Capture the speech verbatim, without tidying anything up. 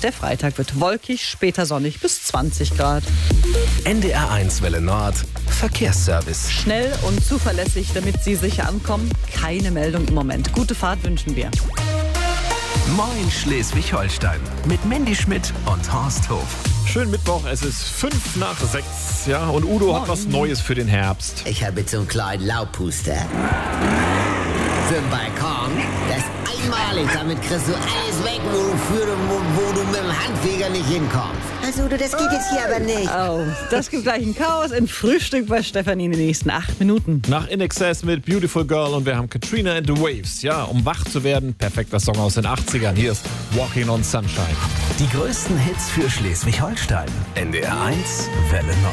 Der Freitag wird wolkig, später sonnig bis zwanzig Grad. N D R eins Welle Nord. Verkehrsservice. Schnell und zuverlässig, damit Sie sicher ankommen. Keine Meldung im Moment. Gute Fahrt wünschen wir. Moin Schleswig-Holstein. Mit Mandy Schmidt und Horst Hof. Schönen Mittwoch, es ist fünf nach sechs, ja, und Udo Moin. hat was Neues für den Herbst. Ich habe jetzt so einen kleinen Laubpuster. Für den Balkon. Das ist einmalig. Damit kriegst du alles weg, wo du, für, wo, wo du mit dem Handfeger nicht hinkommst. Also, das geht jetzt hier aber nicht. Oh, das gibt gleich ein Chaos im Frühstück bei Stefanie in den nächsten acht Minuten. Nach In Excess mit Beautiful Girl und wir haben Katrina and the Waves. Ja, um wach zu werden, perfekter Song aus den achtzigern. Hier ist Walking on Sunshine. Die größten Hits für Schleswig-Holstein. N D R eins Welle Nord.